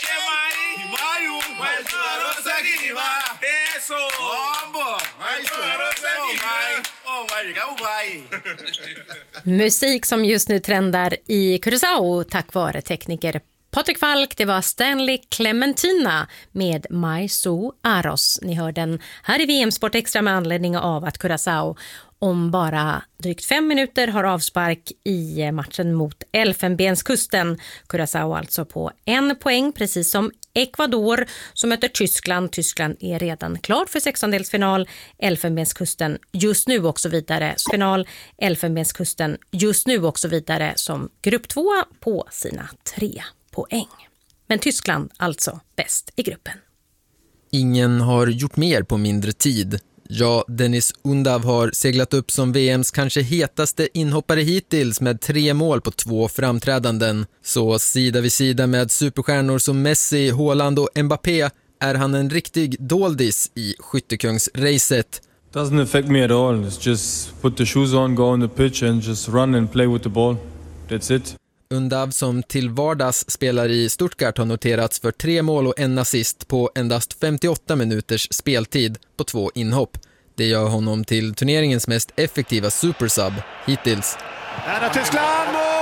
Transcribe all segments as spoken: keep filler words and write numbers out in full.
Musik som just nu trendar i Curaçao tack vare tekniker Patrik Falk. Det var Stanley Clementina med My So Aros. Ni hör den här i V M Sport Extra med anledning av att Curaçao om bara drygt fem minuter har avspark i matchen mot Elfenbenskusten. Curaçao alltså på en poäng, precis som Ecuador som möter Tyskland. Tyskland är redan klar för sextondelsfinal. Elfenbenskusten just nu också vidare. Final Elfenbenskusten just nu också vidare som grupp två på sina tre poäng. Men Tyskland alltså bäst i gruppen. Ingen har gjort mer på mindre tid. Ja, Dennis Undav har seglat upp som V M:s kanske hetaste inhoppare hittills med tre mål på två framträdanden. Så sida vid sida med superstjärnor som Messi, Haaland och Mbappé är han en riktig doldis i skyttekungsracet. Doesn't affect me at all. It's just put the shoes on, go on the pitch and just run and play with the ball. That's it. Undav som till vardags spelar i Stuttgart har noterats för tre mål och en assist på endast femtioåtta minuters speltid på två inhopp. Det gör honom till turneringens mest effektiva supersub hittills. Här är Tyskland mål!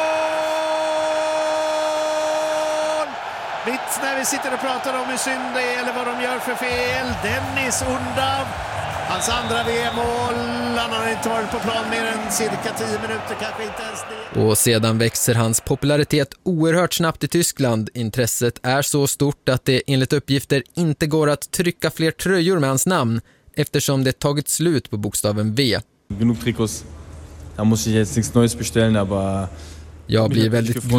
Mitt när vi sitter och pratar om hur synd det är eller vad de gör för fel. Dennis Undav. Hans andra V M-mål, han har inte varit på plan mer än cirka tio minuter, kanske inte ens det. Och sedan växer hans popularitet oerhört snabbt i Tyskland. Intresset är så stort att det enligt uppgifter inte går att trycka fler tröjor med hans namn eftersom det tagit slut på bokstaven V. Genug Trikots, da muss ich jetzt nichts Neues bestellen, aber jag blir väldigt